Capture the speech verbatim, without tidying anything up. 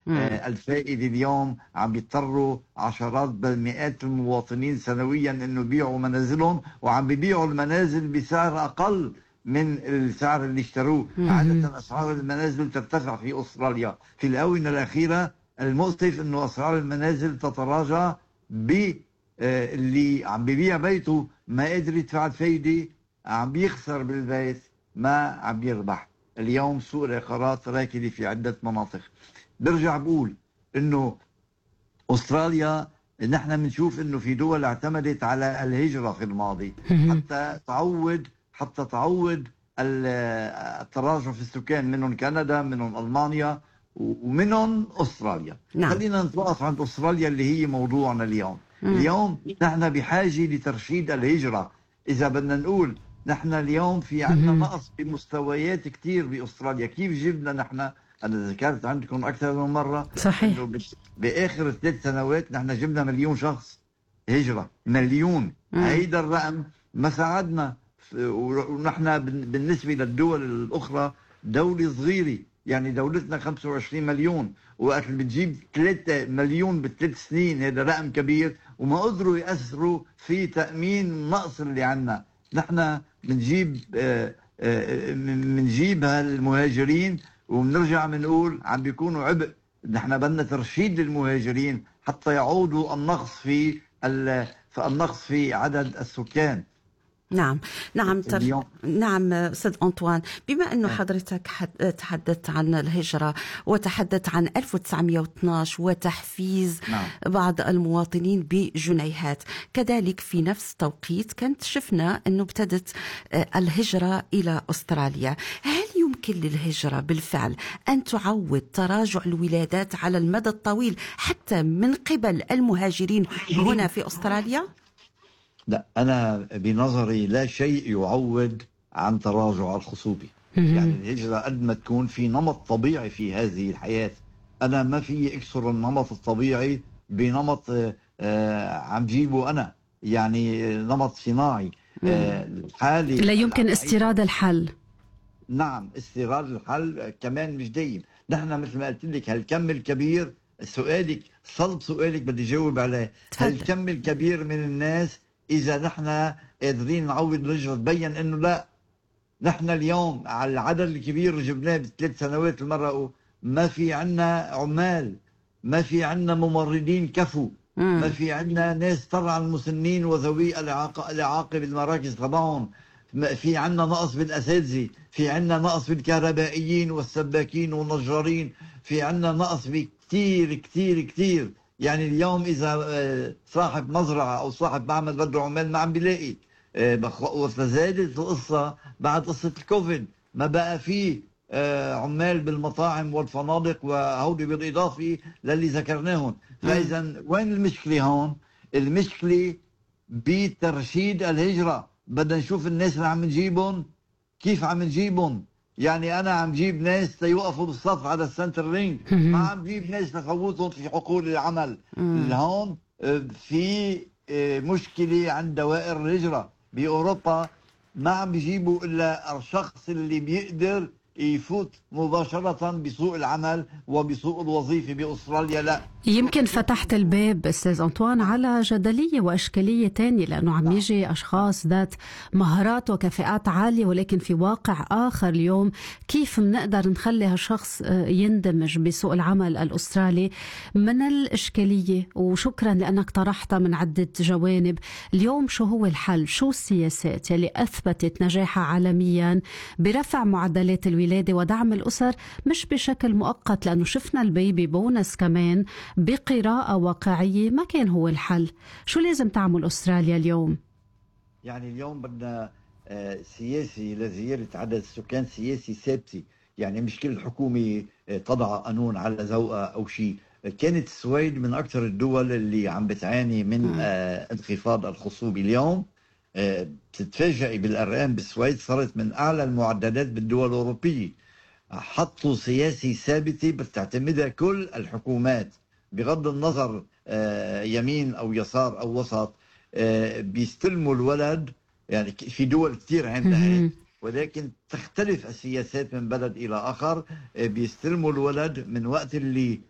آه الفائدة اليوم عم بيضطروا عشرات بل مئات المواطنين سنويا انه يبيعوا منازلهم، وعم بيبيعوا المنازل بسعر اقل من السعر اللي اشتروه. عادة اسعار المنازل ترتفع في استراليا. في الاونة الاخيرة المؤسف انه اسعار المنازل تتراجع، ب آه اللي عم بيبيع بيته ما قادر يدفع الفايدة، عم بيخسر بالبيت، ما عم بيربح. اليوم سوق العقارات راكدة في عدة مناطق. برجع بقول انه استراليا نحن بنشوف انه في دول اعتمدت على الهجرة في الماضي حتى تعود حتى تعود التراجع في السكان، منهم كندا، منهم المانيا، ومنهم استراليا. نعم. خلينا نتوقف عند استراليا اللي هي موضوعنا اليوم. مم. اليوم نحن بحاجة لترشيد الهجرة. اذا بدنا نقول نحن اليوم في عندنا نقص بمستويات كتير باستراليا، كيف جبنا نحن؟ أنا ذكرت عندكم أكثر من مرة صحيح إنه بآخر ثلاث سنوات نحن جبنا مليون شخص هجرة، مليون. مم. هيدا الرقم ما ساعدنا، ونحن بالنسبة للدول الأخرى دولة صغيرة، يعني دولتنا خمسة وعشرين مليون، وقت اللي بتجيب ثلاثة مليون بثلاث سنين هذا رقم كبير، وما قدروا يأثروا في تأمين النقص اللي عندنا. نحن بنجيب بنجيب هالمهاجرين وبنرجع بنقول عم بيكونوا عبء. نحن بدنا ترشيد للمهاجرين حتى يعودوا النقص في النقص في عدد السكان. نعم نعم تر... نعم أستاذ أنطوان، بما أنه حضرتك حد... تحدثت عن الهجرة وتحدثت عن ألف وتسعمئة واثني عشر وتحفيز نعم. بعض المواطنين بجنيهات، كذلك في نفس التوقيت كانت شفنا أنه ابتدت الهجرة إلى أستراليا. هل يمكن للهجرة بالفعل أن تعود تراجع الولادات على المدى الطويل حتى من قبل المهاجرين هنا في أستراليا؟ لا، أنا بنظري لا شيء يعوض عن تراجع الخصوبة. يعني الهجرة قد ما تكون في نمط طبيعي في هذه الحياة، أنا ما في أكسر النمط الطبيعي بنمط آه عم جيبه أنا، يعني نمط صناعي. آه الحالي لا يمكن استيراد الحل. نعم، استيراد الحل كمان مش دايم. نحن مثل ما قلت لك هالكم الكبير، سؤالك صلب سؤالك بدي جاوب عليه. هالكم الكبير من الناس إذا نحن قادرين نعوض الهجرة، تبين إنه لا. نحن اليوم على العدد الكبير جبناه بثلاث سنوات المرة، ما في عنا عمال، ما في عنا ممرضين كفو، ما في عنا ناس ترعى المسنين وذوي الإعاقة الإعاقة بالمراكز تبعهم، في عنا نقص بالأساتذة، في عنا نقص بالكهربائيين والسباكين والنجارين، في عنا نقص بكتير كتير كتير. يعني اليوم إذا صاحب مزرعة أو صاحب معمل بده عمال ما عم بيلاقي. وتزادت القصة بعد قصة الكوفيد، ما بقى فيه عمال بالمطاعم والفنادق وهودي بالإضافة للي ذكرناهم. فإذا وين المشكلة هون؟ المشكلة بترشيد الهجرة. بدنا نشوف الناس اللي عم نجيبهم كيف عم نجيبهم. يعني أنا عم جيب ناس تيوقفوا بالصف على السنتر لينك، ما عم جيب ناس تفوتهم في حقول العمل. هون في مشكلة عند دوائر الهجرة بأوروبا، ما عم بيجيبوا إلا الشخص اللي بيقدر يفوت مباشرة بسوق العمل وبسوق الوظيفة. بأستراليا لا. يمكن فتحت الباب أستاذ أنطوان على جدلية وإشكالية تانية، لأنه عم يجي أشخاص ذات مهارات وكفاءات عالية، ولكن في واقع آخر اليوم كيف بنقدر نخلي هالشخص يندمج بسوق العمل الأسترالي من الإشكالية. وشكرا لأنك طرحتها من عدة جوانب. اليوم شو هو الحل؟ شو السياسات يلي أثبتت نجاحها عالميا برفع معدلات الولادة ودعم الأسر، مش بشكل مؤقت، لأنه شفنا البيبي بونس كمان بقراءة واقعية ما كان هو الحل. شو لازم تعمل أستراليا اليوم؟ يعني اليوم بدنا سياسي لزيادة عدد السكان، سياسي ثابتي. يعني مش كل حكومة تضع قانون على ذوقها أو شيء. كانت السويد من أكثر الدول اللي عم بتعاني من انخفاض الخصوبة. اليوم بتتفاجئي بالأرقام، بالسويد صارت من أعلى المعدلات بالدول الأوروبية. حطوا سياسي ثابتة بتعتمدها كل الحكومات بغض النظر يمين أو يسار أو وسط. بيستلموا الولد، يعني في دول كتير عندها، ولكن تختلف السياسات من بلد إلى آخر. بيستلموا الولد من وقت اللي